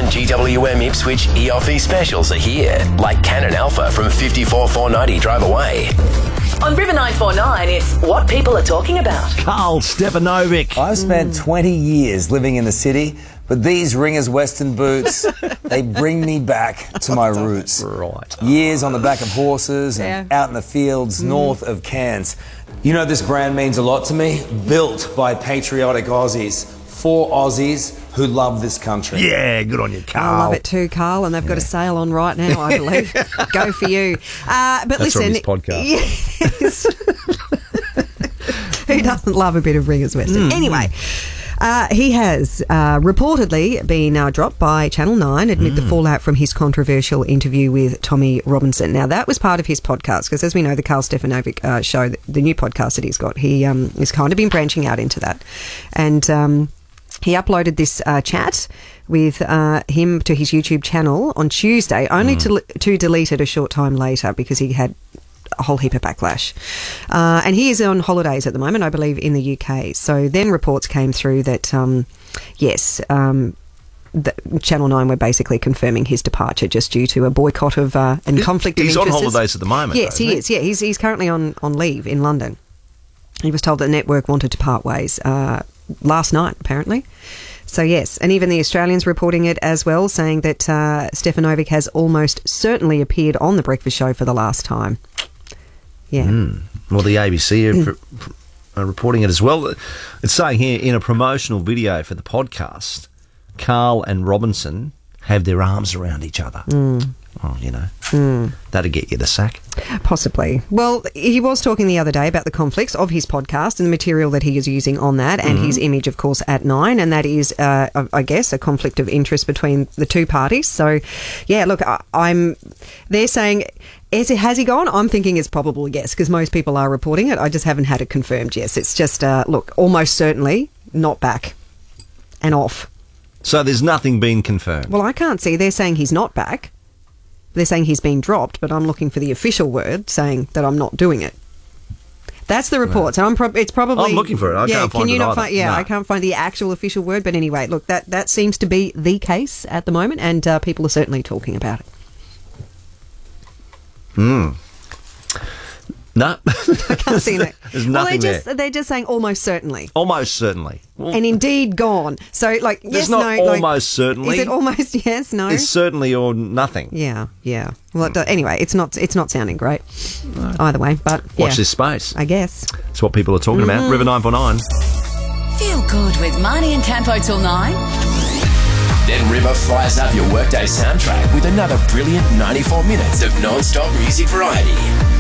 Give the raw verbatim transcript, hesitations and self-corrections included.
G W M Ipswich E O F I specials are here, like Canon Alpha from fifty-four thousand four hundred ninety drive away. On River nine four nine, it's what people are talking about. Carl Stefanovic. I've spent twenty years living in the city, but these Ringers Western boots, they bring me back to my roots. Right. Years on the back of horses and Yeah. out in the fields north of Cairns. You know, this brand means a lot to me. Built by patriotic Aussies, for Aussies who love this country. Yeah, good on you, Carl. I love it too, Carl, and they've got a sale on right now, I believe. Go for you. Uh, but That's listen, from his podcast. Yes. Who doesn't love a bit of Ringers Western? Anyway. Uh, he has uh, reportedly been uh, dropped by Channel nine amid the fallout from his controversial interview with Tommy Robinson. Now, that was part of his podcast, because as we know, the Carl Stefanovic uh, show, the, the new podcast that he's got, he um, has kind of been branching out into that. And um, he uploaded this uh, chat with uh, him to his YouTube channel on Tuesday, only to, to delete it a short time later because he had a whole heap of backlash. Uh, and he is on holidays at the moment, I believe, in the U K. So then reports came through that, um, yes, um, the Channel nine were basically confirming his departure just due to a boycott of uh, and He's- conflict of he's on interests. holidays at the moment, Yes, though, he isn't is. Yeah, he's, he's currently on, on leave in London. He was told that Network wanted to part ways uh, last night, apparently. So, yes, and even the Australians reporting it as well, saying that uh, Stefanovic has almost certainly appeared on The Breakfast Show for the last time. Yeah. Mm. Well, the A B C are, pr- pr- are reporting it as well. It's saying here, in a promotional video for the podcast, Carl and Robinson have their arms around each other. Mm. Oh, you know, Mm. that'd get you the sack. Possibly. Well, he was talking the other day about the conflicts of his podcast and the material that he is using on that, and Mm-hmm. his image, of course, at Nine, and that is, uh, I guess, a conflict of interest between the two parties. So, yeah, look, I, I'm. They're saying, is it, has he gone? I'm thinking it's probably yes, because most people are reporting it. I just haven't had it confirmed. Yes, it's just uh, look, almost certainly not back and off. So there's nothing been confirmed. Well, I can't see. They're saying he's not back. They're saying he's been dropped, but I'm looking for the official word saying that I'm not doing it. That's the reports, and I'm prob- it's probably. I'm looking for it. I yeah, can't can find you it not either. find? Yeah, No. I can't find the actual official word. But anyway, look, that that seems to be the case at the moment, and uh, people are certainly talking about it. Hmm. No. I can't see that. There's well, nothing they're just there. they're just saying almost certainly, Almost certainly. Well, and indeed gone. So like there's yes, not no, like, almost certainly. is it almost yes, no? It's certainly or nothing. Yeah, yeah. Well, it do- anyway, it's not it's not sounding great either way. But Watch yeah, this space. I guess. It's what people are talking Mm-hmm. about. River nine four nine. Feel good with Marnie and Campo till nine. Then River fires up your workday soundtrack with another brilliant ninety-four minutes of non-stop music variety.